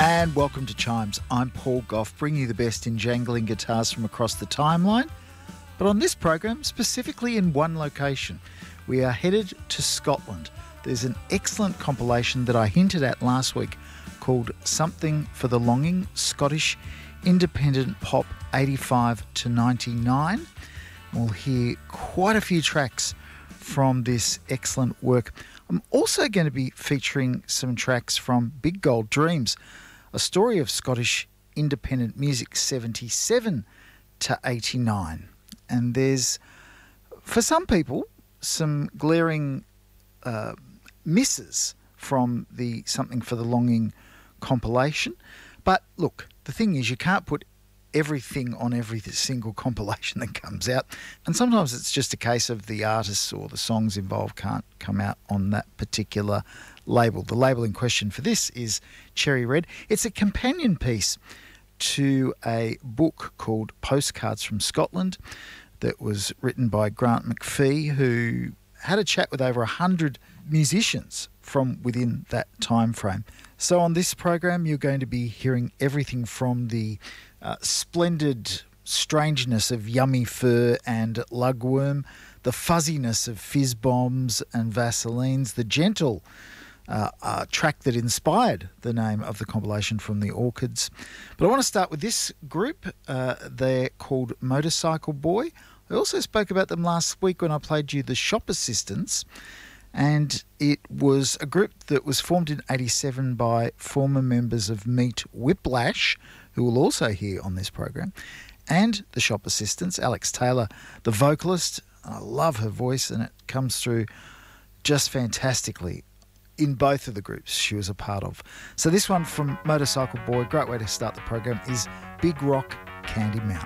And welcome to Chimes. I'm Paul Gough, bringing you the best in jangling guitars from across the timeline. But on this program, specifically in one location, we are headed to Scotland. There's an excellent compilation that I hinted at last week called Something for the Longing, Scottish Independent Pop 85 to 99. We'll hear quite a few tracks from this excellent work. I'm also going to be featuring some tracks from Big Gold Dreams, a story of Scottish independent music 77 to 89. And there's, for some people, some glaring misses from the Something for the Longing compilation. But look, the thing is, you can't put everything on every single compilation that comes out. And sometimes it's just a case of the artists or the songs involved can't come out on that particular label. The label in question for this is Cherry Red. It's a companion piece to a book called Postcards from Scotland that was written by Grant McPhee, who had a chat with over 100 musicians from within that time frame. So on this program, you're going to be hearing everything from the splendid strangeness of Yummy Fur and Lugworm, the fuzziness of Fizz Bombs and Vaselines, the gentle track that inspired the name of the compilation from the Orchids. But I want to start with this group. They're called Motorcycle Boy. I also spoke about them last week when I played you the Shop Assistants, and it was a group that was formed in 87 by former members of Meat Whiplash, who we'll also hear on this program, and the Shop Assistants, Alex Taylor, the vocalist. I love her voice, and it comes through just fantastically in both of the groups she was a part of. So this one from Motorcycle Boy, great way to start the program, is Big Rock Candy Mountain.